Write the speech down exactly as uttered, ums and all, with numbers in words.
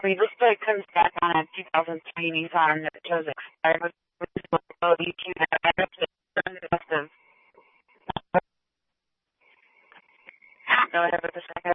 me, this book comes back on a two thousand three Nissan that shows expired with ability to have the rest of. Go ahead with the second.